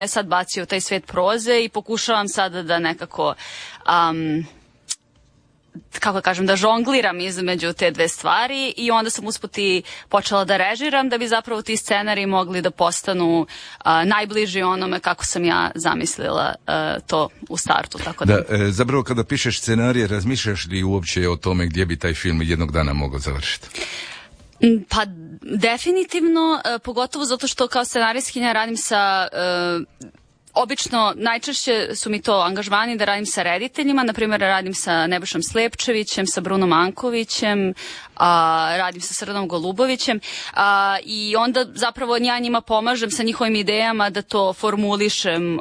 sad bacio u taj svijet proze i pokušavam sada da nekako kako da kažem, da žongliram između te dve stvari i onda sam usput i počela da režiram da bi zapravo ti scenariji mogli da postanu najbliži onome kako sam ja zamislila to u startu. Tako da, zapravo kada pišeš scenarije, razmišljaš li uopće o tome gdje bi taj film jednog dana mogao završiti? Pa definitivno, pogotovo zato što kao scenarijskinja radim sa obično, najčešće su mi to angažmani da radim sa rediteljima, na primjer radim sa Nebojšom Slepčevićem, sa Brunom Ankovićem, radim sa Srdanom Golubovićem i onda zapravo ja njima pomažem sa njihovim idejama da to formulišem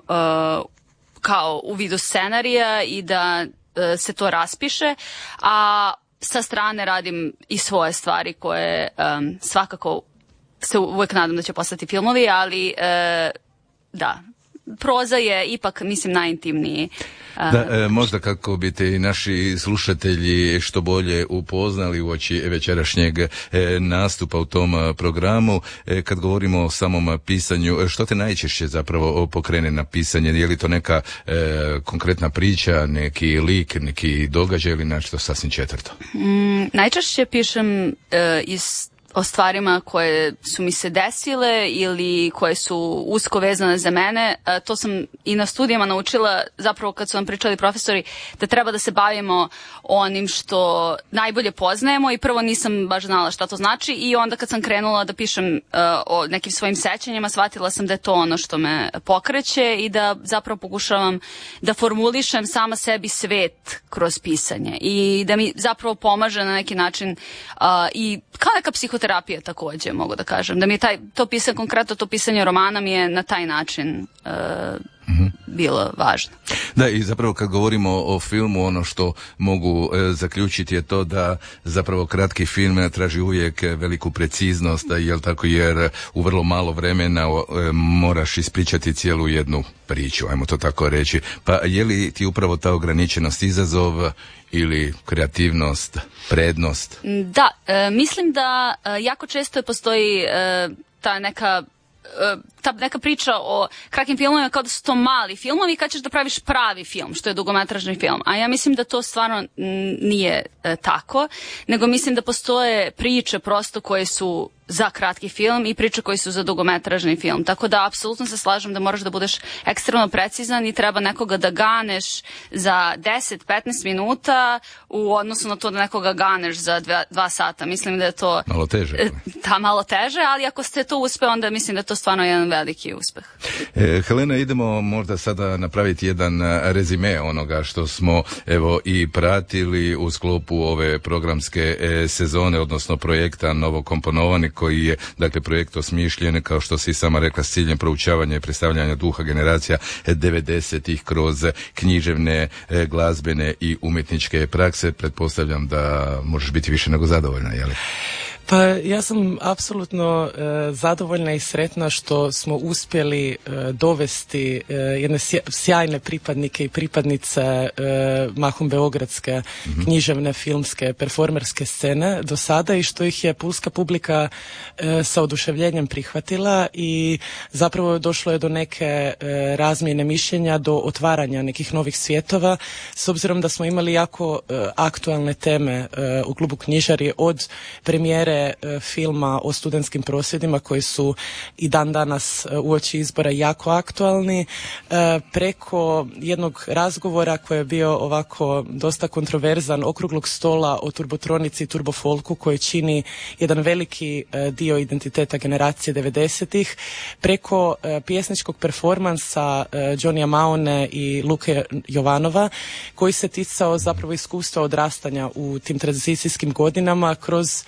kao u vidu scenarija i da se to raspiše, a sa strane radim i svoje stvari koje svakako se uvijek nadam da će postati filmovi, ali da, proza je ipak, mislim, najintimniji. Da, možda kako bi te i naši slušatelji što bolje upoznali uoči večerašnjeg nastupa u tom programu, kad govorimo o samom pisanju, što te najčešće zapravo pokrene na pisanje? Je li to neka konkretna priča, neki lik, neki događaj ili nešto sasvim četvrto? Najčešće pišem o stvarima koje su mi se desile ili koje su usko vezane za mene. To sam i na studijama naučila, zapravo kad su nam pričali profesori, da treba da se bavimo onim što najbolje poznajemo i prvo nisam baš znala šta to znači i onda kad sam krenula da pišem o nekim svojim sećanjima, shvatila sam da je to ono što me pokreće i da zapravo pokušavam da formulišem sama sebi svet kroz pisanje i da mi zapravo pomaže na neki način i kao neka psihoterapija takođe, mogu da kažem. Da mi je to pisanje, konkretno to pisanje romana mi je na taj način bilo važno. Da, i zapravo kad govorimo o filmu, ono što mogu zaključiti je to da zapravo kratki film traži uvijek veliku preciznost, jel tako, jer u vrlo malo vremena moraš ispričati cijelu jednu priču, ajmo to tako reći. Pa je li ti upravo ta ograničenost izazov ili kreativnost, prednost? Da, mislim da jako često postoji ta neka priča o kratkim filmovima kao da su to mali filmovi kad ćeš da praviš pravi film, što je dugometražni film. A ja mislim da to stvarno nije tako, nego mislim da postoje priče prosto koje su za kratki film i priče koje su za dugometražni film. Tako da apsolutno se slažem da moraš da budeš ekstremno precizan i treba nekoga da ganeš za 10-15 minuta u odnosu na to da nekoga ganeš za 2 sata. Mislim da je to malo teže. Malo teže, ali ako ste to uspe, onda mislim da je to stvarno jedan veliki uspeh. Helena, idemo možda sada napraviti jedan rezime onoga što smo evo i pratili u sklopu ove programske sezone, odnosno projekta Novokomponovani, koji je, dakle, projekt osmišljen, kao što si sama rekla, s ciljem proučavanja i predstavljanja duha generacija 90-ih kroz književne, glazbene i umjetničke prakse. Pretpostavljam da možeš biti više nego zadovoljna, je li? Pa ja sam apsolutno zadovoljna i sretna što smo uspjeli dovesti jedne sjajne pripadnike i pripadnice mahom beogradske književne, filmske, performerske scene do sada i što ih je pulska publika sa oduševljenjem prihvatila i zapravo došlo je do neke razmjene mišljenja, do otvaranja nekih novih svjetova, s obzirom da smo imali jako aktualne teme u klubu Knjižari, od premijere filma o studentskim prosvjedima koji su i dan danas uoči izbora jako aktualni, preko jednog razgovora koji je bio ovako dosta kontroverzan, okruglog stola o turbotronici i turbofolku koji čini jedan veliki dio identiteta generacije 90-ih, preko pjesničkog performansa Johnnyja Maone i Luke Jovanova koji se ticao zapravo iskustva odrastanja u tim tranzicijskim godinama kroz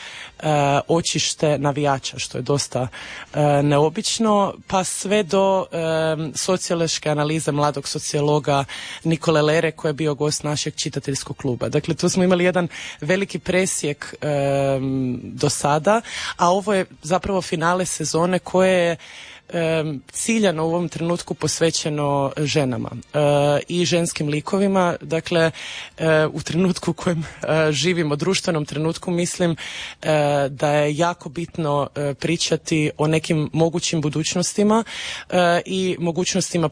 očište navijača, što je dosta neobično, pa sve do sociološke analize mladog sociologa Nikole Lere koji je bio gost našeg čitateljskog kluba. Dakle, tu smo imali jedan veliki presjek do sada, a ovo je zapravo finale sezone koje je ciljano u ovom trenutku posvećeno ženama i ženskim likovima. Dakle, u trenutku u kojem živimo, društvenom trenutku, mislim da je jako bitno pričati o nekim mogućim budućnostima i mogućnostima